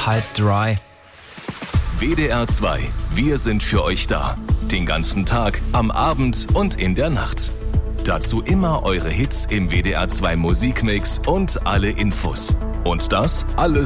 halb dry. WDR 2, wir sind für euch da. Den ganzen Tag, am Abend und in der Nacht. Dazu immer eure Hits im WDR 2 Musikmix und alle Infos. Und das alles